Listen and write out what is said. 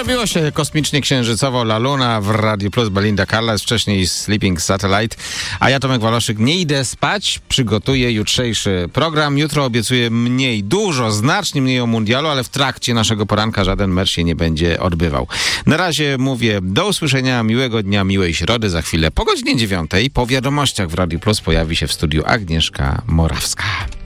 Zrobiło się kosmicznie księżycowo. La Luna w Radio Plus, Belinda Carlisle, wcześniej Sleeping Satellite. A ja, Tomek Waloszyk, nie idę spać. Przygotuję jutrzejszy program. Jutro obiecuję znacznie mniej o mundialu, ale w trakcie naszego poranka żaden mecz się nie będzie odbywał. Na razie mówię do usłyszenia, miłego dnia, miłej środy. Za chwilę po godzinie 9 po wiadomościach w Radio Plus pojawi się w studiu Agnieszka Morawska.